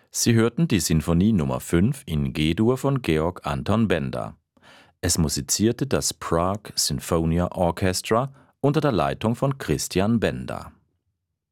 Sie hörten die Sinfonie Nummer 5 in G-Dur von Georg Anton Benda. Es musizierte das Prague Sinfonia Orchestra unter der Leitung von Christian Benda.